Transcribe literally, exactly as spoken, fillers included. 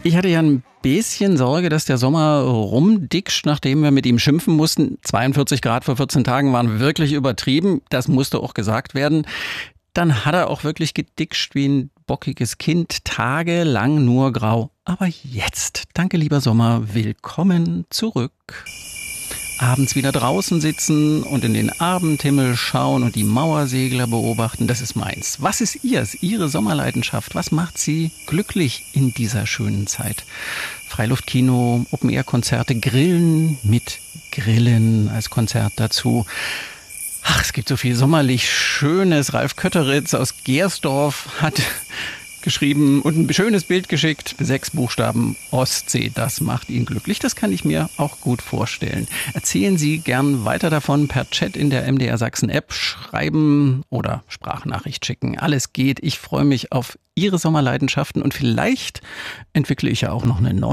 Ich hatte ja ein bisschen Sorge, dass der Sommer rumdickscht, nachdem wir mit ihm schimpfen mussten. zweiundvierzig Grad vor vierzehn Tagen waren wirklich übertrieben. Das musste auch gesagt werden. Dann hat er auch wirklich gedickscht wie ein bockiges Kind. Tagelang nur grau. Aber jetzt, danke lieber Sommer, willkommen zurück. Abends wieder draußen sitzen und in den Abendhimmel schauen und die Mauersegler beobachten, das ist meins. Was ist ihrs, ihre Sommerleidenschaft? Was macht sie glücklich in dieser schönen Zeit? Freiluftkino, Open-Air-Konzerte, Grillen mit Grillen als Konzert dazu. Ach, es gibt so viel sommerlich Schönes. Ralf Kötteritz aus Gersdorf hat geschrieben und ein schönes Bild geschickt. Sechs Buchstaben Ostsee, das macht ihn glücklich. Das kann ich mir auch gut vorstellen. Erzählen Sie gern weiter davon per Chat in der M D R Sachsen App, schreiben oder Sprachnachricht schicken. Alles geht. Ich freue mich auf Ihre Sommerleidenschaften und vielleicht entwickle ich ja auch noch eine neue.